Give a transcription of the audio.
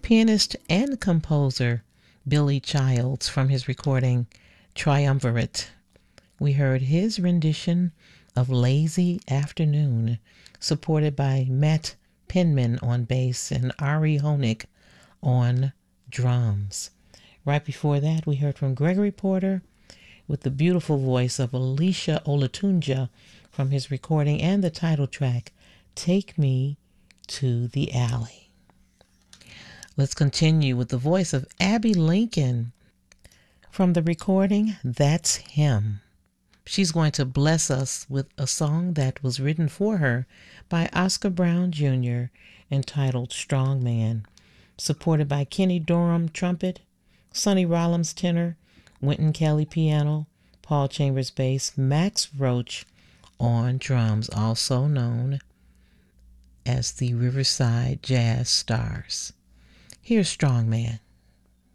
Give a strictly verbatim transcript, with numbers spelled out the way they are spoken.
pianist and composer Billy Childs from his recording Triumvirate. We heard his rendition of Lazy Afternoon, supported by Matt Penman on bass and Ari Honig on drums. Right before that, we heard from Gregory Porter with the beautiful voice of Alicia Olatunja from his recording and the title track, Take Me to the Alley. Let's continue with the voice of Abby Lincoln from the recording That's Him. She's going to bless us with a song that was written for her by Oscar Brown Junior entitled Strong Man, supported by Kenny Dorham trumpet, Sonny Rollins tenor, Wynton Kelly piano, Paul Chambers bass, Max Roach on drums, also known as the Riverside Jazz Stars. Here's Strong Man.